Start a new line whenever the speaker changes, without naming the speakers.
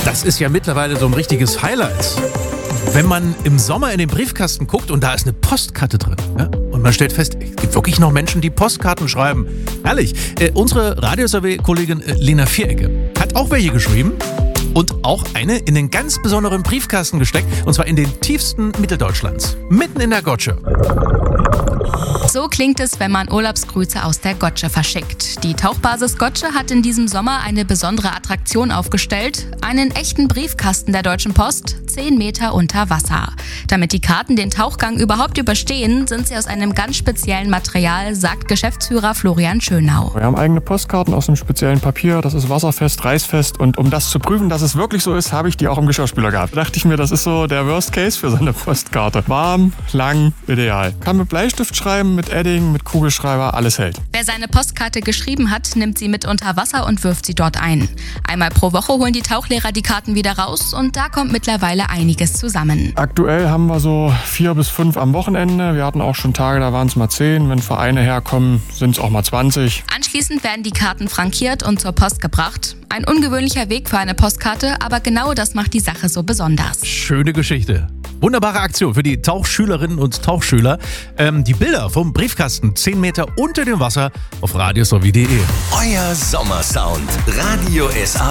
Das ist ja mittlerweile so ein richtiges Highlight. Wenn man im Sommer in den Briefkasten guckt und da ist eine Postkarte drin, ja, und man stellt fest, es gibt wirklich noch Menschen, die Postkarten schreiben. Herrlich. Unsere Radiosurvey-Kollegin Lena Vierecke hat auch welche geschrieben und auch eine in den ganz besonderen Briefkasten gesteckt, und zwar in den tiefsten Mitteldeutschlands, mitten in der Gotsche.
So klingt es, wenn man Urlaubsgrüße aus der Gotsche verschickt. Die Tauchbasis Gotsche hat in diesem Sommer eine besondere Attraktion aufgestellt. Einen echten Briefkasten der Deutschen Post, 10 Meter unter Wasser. Damit die Karten den Tauchgang überhaupt überstehen, sind sie aus einem ganz speziellen Material, sagt Geschäftsführer Florian Schönau.
Wir haben eigene Postkarten aus einem speziellen Papier, das ist wasserfest, reißfest, und um das zu prüfen, dass es wirklich so ist, habe ich die auch im Geschirrspüler gehabt. Da dachte ich mir, das ist so der Worst Case für so eine Postkarte. Warm, lang, ideal. Kann mit Bleistift schreiben, mit Edding, mit Kugelschreiber, alles hält.
Wer seine Postkarte geschrieben hat, nimmt sie mit unter Wasser und wirft sie dort ein. Einmal pro Woche holen die Tauchlehrer die Karten wieder raus und da kommt mittlerweile einiges zusammen.
Aktuell haben wir so 4 bis 5 am Wochenende. Wir hatten auch schon Tage, da waren es mal 10. Wenn Vereine herkommen, sind es auch mal 20.
Anschließend werden die Karten frankiert und zur Post gebracht. Ein ungewöhnlicher Weg für eine Postkarte, aber genau das macht die Sache so besonders.
Schöne Geschichte. Wunderbare Aktion für die Tauchschülerinnen und Tauchschüler. Die Bilder vom Briefkasten 10 Meter unter dem Wasser auf radiosurvey.de.
Euer Sommersound. Radio SA